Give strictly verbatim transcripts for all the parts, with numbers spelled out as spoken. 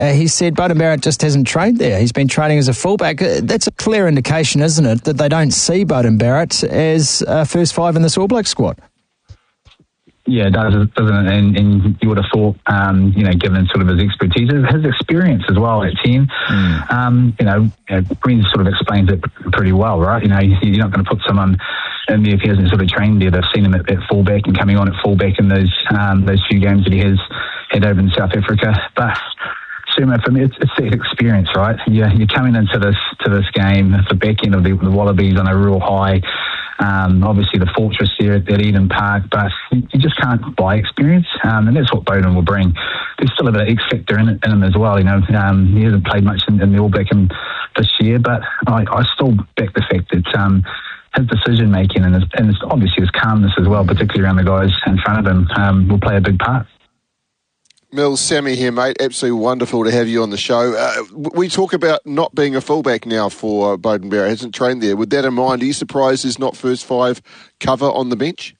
uh, he said Beauden Barrett just hasn't trained there. He's been training as a fullback. Uh, that's a clear indication, isn't it, that they don't see Beauden Barrett as uh, first five in this All Black squad? Yeah, it does, doesn't it? And, and you would have thought, um, you know, given sort of his expertise, his experience as well at ten, mm. um, you know, you know, Breen sort of explains it pretty well, right? You know, you're not going to put someone in there if he hasn't sort of trained there. They've seen him at, at fullback and coming on at fullback in those um, those few games that he has had over in South Africa. But Sumo, for me, it's, it's that experience, right? You're, you're coming into this to this game at the back end of the, the Wallabies on a real high. Um, obviously the fortress there at, at Eden Park, but you, you just can't buy experience, um, and that's what Beauden will bring. There's still a bit of X factor in, it, in him as well. You know, um, he hasn't played much in, in the All Black in this year, but I, I still back the fact that um, his decision making and, his, and his, obviously his calmness as well, particularly around the guys in front of him, um, will play a big part. Mills, Sammy here, mate. Absolutely wonderful to have you on the show. Uh, we talk about not being a fullback now for uh, Beauden Barrett. Hasn't trained there. With that in mind, are you surprised there's not first five cover on the bench?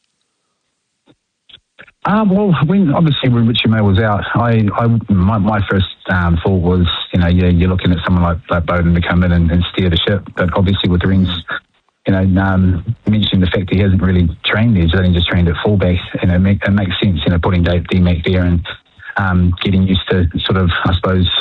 Uh, well, when obviously when Richie May was out, I, I my, my first um, thought was, you know, yeah, you're looking at someone like, like Beauden to come in and, and steer the ship. But obviously with the rings, you know, um, mentioning the fact that he hasn't really trained there, he's only just trained at fullback, you know, it, make, it makes sense, you know, putting Dave D-Mac there and Um, getting used to sort of, I suppose,